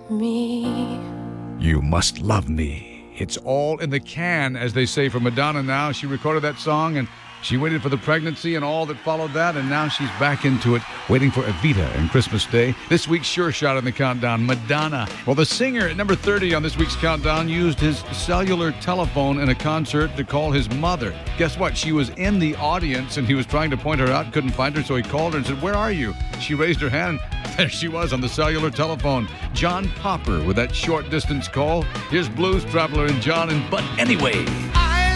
me. You Must Love Me. It's all in the can, as they say, for Madonna now. She recorded that song and she waited for the pregnancy and all that followed that, and now she's back into it, waiting for Evita and Christmas Day. This week's Sure Shot on the countdown, Madonna. Well, the singer at number 30 on this week's countdown used his cellular telephone in a concert to call his mother. Guess what? She was in the audience, and he was trying to point her out, couldn't find her, so he called her and said, "Where are you?" She raised her hand. There she was on the cellular telephone. John Popper with that short distance call. Here's Blues Traveler and John and But Anyway.